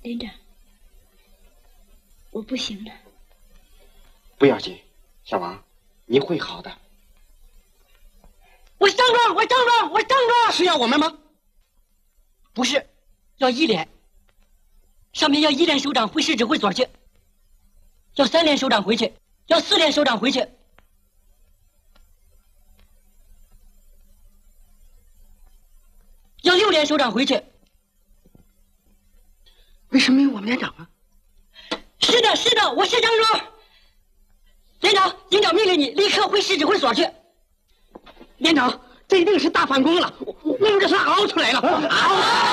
连长，我不行了。 不要紧，小王，你会好的。 我上庄，我上庄，我上庄。 是要我们吗？ 不是，要一连。上面要一连首长回市指挥所去，要3连首长回去，要4连首长回去。要6连首长回去。 为什么没有我们连长啊？ 是的，是的，我是张庄。连长，营长命令你立刻回市指挥所去。 连长，这一定是大反攻了，我们这是熬出来了。